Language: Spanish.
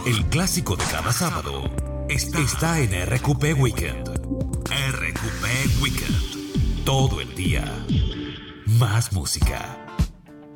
El clásico de cada sábado está en RQP Weekend. RQP Weekend. Todo el día. Más música.